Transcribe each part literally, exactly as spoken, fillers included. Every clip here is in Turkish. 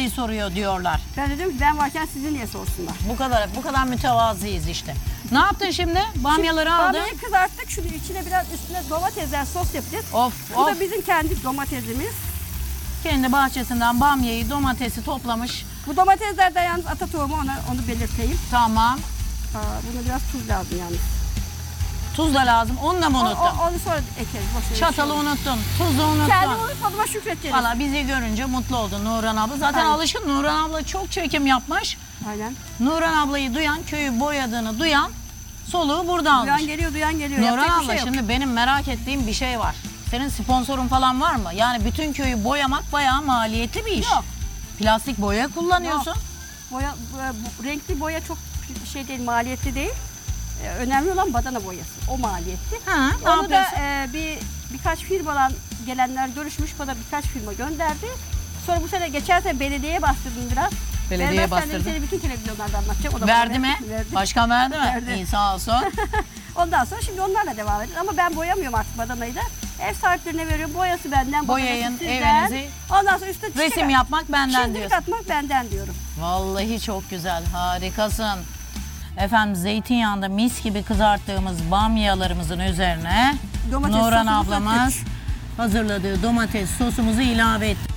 bamyayı soruyor diyorlar. Ben de diyorum ki ben varken sizi niye sorsunlar? Bu kadar bu kadar mütevazıyız işte. Ne yaptın şimdi? Bamyaları aldın. Bamyayı kızarttık. Şunu içine biraz üstüne domatesler sos yapacağız. Of Bu of. da bizim kendi domatesimiz. Kendi bahçesinden bamyayı, domatesi toplamış. Bu domateslerden yalnız ata tohumu, onu, onu belirteyim. Tamam. Aa, buna biraz tuz lazım yalnız. Tuz da lazım. Onu da mı O, unuttun? o, onu sonra ekeriz. boş ver. Çatalı unuttun. Tuzu unuttun. Kendi unutmadığıma şükredeceğiz. Valla bizi görünce mutlu oldu Nurhan abla. Zaten Aynen. alışkın. Nurhan abla çok çekim yapmış. Aynen. Nurhan ablayı duyan, köyü boyadığını duyan soluğu burada almış. Duyan geliyor, duyan geliyor. Nurhan Yapacak bir abla şey yok. şimdi benim merak ettiğim bir şey var. Senin sponsorun falan var mı? Yani bütün köyü boyamak bayağı maliyetli bir iş. Yok. Plastik boya kullanıyorsun. Yok. Boya, bu, bu, renkli boya çok şey değil, maliyetli değil. Ee, önemli olan badana boyası. O maliyetli. Ha, ne Onu da yapıyorsun? e, bir birkaç firmadan gelenler görüşmüş, bana birkaç firma gönderdi. Sonra bu sene geçen sene belediyeye bastırdım biraz. Belediyeye Vermezsen de bastırdın. bir sene bütün televizyonlarda anlatacağım. O da Verdi bana mi? Verdi. Başkan verdi mi? Verdi. İyi sağ olsun. Ondan sonra şimdi onlarla devam edeceğiz. Ama ben boyamıyorum artık badanayı da. Ev sahiplerine veriyorum. Boyası benden, Boyayın badanası sizden. evinizi. Ondan sonra üstüne çiçek Resim yapmak benden çimdirik diyorsun. atmak benden diyorum. Vallahi çok güzel, harikasın. Efendim zeytinyağında mis gibi kızarttığımız bamyalarımızın üzerine Domates Nurhan sosumuzu ablamız döktük. hazırladığı domates sosumuzu ilave etti.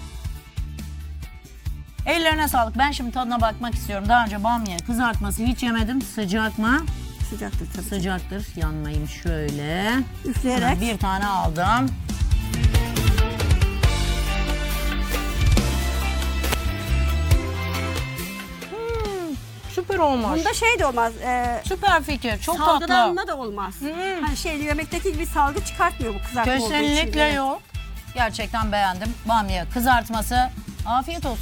Ellerine sağlık. Ben şimdi tadına bakmak istiyorum. Daha önce bamya kızartması hiç yemedim. Sıcak mı? Sıcaktır tabii. Sıcaktır. Yanmayayım şöyle. Üfleyerek. Hemen bir tane aldım. Hmm, süper olmuş. Bunda şey de olmaz. E, Süper fikir. Çok tatlı. salgılanma da olmaz. Hmm. Hani şey yemekteki gibi salgı çıkartmıyor bu kızartma olduğu için. Kesinlikle Evet. yok. Gerçekten beğendim. Bamya kızartması. Afiyet olsun.